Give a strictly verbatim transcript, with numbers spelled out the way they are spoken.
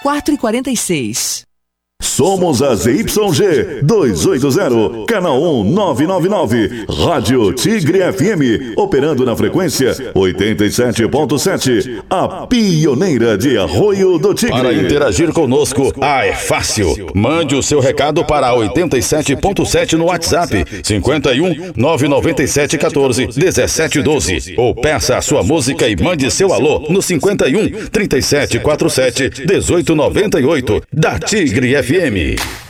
quatro e quarenta e seis. Somos a Z Y G duzentos e oitenta, canal um nove nove nove, Rádio Tigre F M, operando na frequência oitenta e sete ponto sete, a pioneira de Arroio do Tigre. Para interagir conosco, ah, é fácil. Mande o seu recado para oitenta e sete ponto sete no WhatsApp, cinquenta e um, nove nove sete, um quatro, um sete um dois. Ou peça a sua música e mande seu alô no cinquenta e um, trinta e sete, quarenta e sete, dezoito noventa e oito, da Tigre F M.